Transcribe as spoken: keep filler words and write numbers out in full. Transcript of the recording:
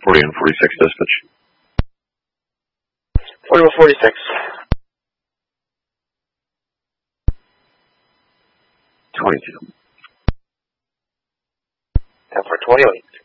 forty-one forty-six dispatch. forty-one forty-six. twenty-two. ten four twenty-eight.